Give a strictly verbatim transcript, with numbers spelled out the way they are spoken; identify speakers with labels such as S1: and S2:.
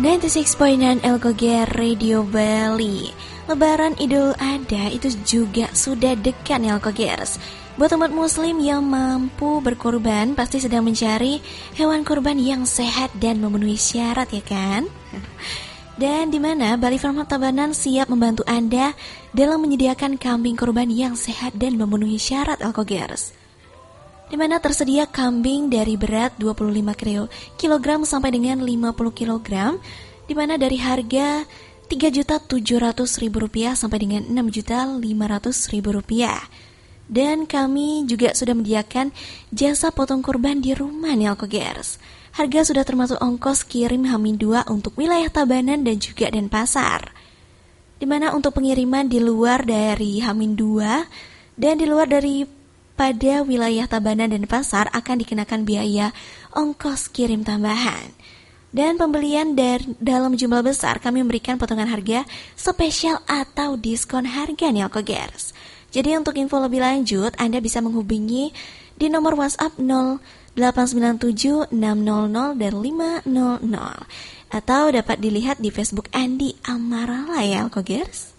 S1: sembilan puluh enam koma sembilan Elkoger Radio Bali. Lebaran Idul Adha itu juga sudah dekat nih Elkogers. Buat umat muslim yang mampu berkorban pasti sedang mencari hewan kurban yang sehat dan memenuhi syarat, ya kan? Dan di mana Bali Farm Tabanan siap membantu Anda dalam menyediakan kambing kurban yang sehat dan memenuhi syarat Elkogers. Di mana tersedia kambing dari berat dua puluh lima kilogram sampai dengan lima puluh kilogram, di mana dari harga tiga juta tujuh ratus ribu rupiah sampai dengan enam juta lima ratus ribu rupiah. Dan kami juga sudah menyediakan jasa potong kurban di rumah nih Elkogers. Harga sudah termasuk ongkos kirim Hamin dua untuk wilayah Tabanan dan juga Denpasar. Di mana untuk pengiriman di luar dari Hamin dua dan di luar dari pada wilayah Tabanan dan Pasar akan dikenakan biaya ongkos kirim tambahan. Dan pembelian dari dalam jumlah besar kami memberikan potongan harga spesial atau diskon harga nih Elkogers. Jadi untuk info lebih lanjut Anda bisa menghubungi di nomor WhatsApp nol delapan sembilan tujuh enam nol nol dan lima nol nol atau dapat dilihat di Facebook Andi Amarala ya Elkogers.